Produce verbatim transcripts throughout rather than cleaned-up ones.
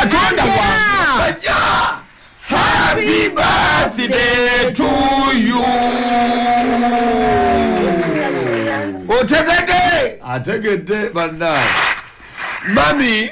katonda bajja happy birthday to you. Otegede ategede bana mami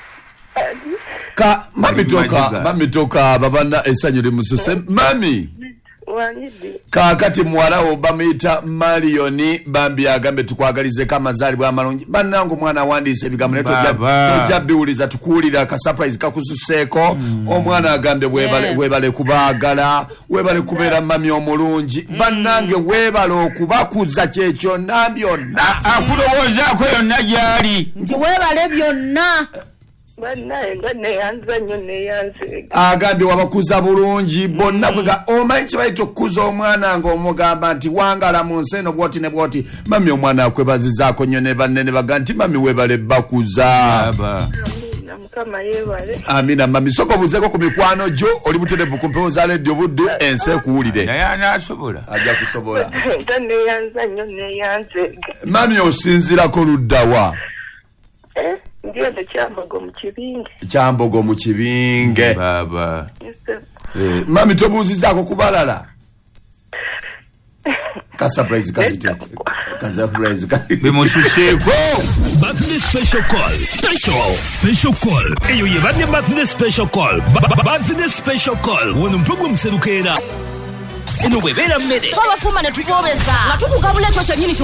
ka mami toka mami toka babana esanyu limususe mami kakati mwala obamita Marioni Bambi agambe tukwagalize kama zali bwa malungi banangu mwana wandise bigambo neto tojja biuliza tukulira ka surprise kakususeko mm. omwana agambe webale yeah. webale kubagala webale kubera mami omulungi mm. banange webale okubakuza kyekyo nabyonna akulowoza ko yonna gyali nti webale byonna banaye ngane yanza nyone yanze agambe wabakuza bulungi bonna kwega omanyi kibaito okukuza omwana ngo omugamba nti wangala mu nseno bwoti ne bwoti mami omwana akwebazizaako nyone banene baganti mami webale bakuza baba mukama yebale amina mami soko buzeko ku mikwano jo oli buterevu ku mpewo za radio budde ense kuwulire naye anasobola ajja kusobola ngane yanza nyone yanze mami osinzirako luddawa eh ndiyo Kyambogo mu Kibinge Kyambogo mu Kibinge baba eh mami tobuzizaako kubalala ka surprise kazito ka surprise bimushuseko birthday special call special special call eyo ye bane birthday special call birthday special call wono mpugu mserukera eno webera mmere baba fuma ne tubobeza nga tukugabula ekyo kyennyini